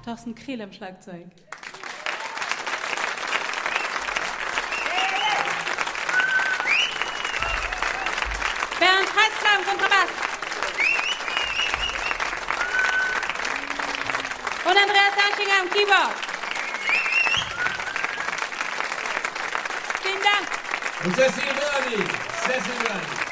Thorsten Krehl am Schlagzeug. Bernd Heitzler am Kontrabass. Und Andreas Hanschinger am Keyboard. Vielen Dank. Und Cecil Murray.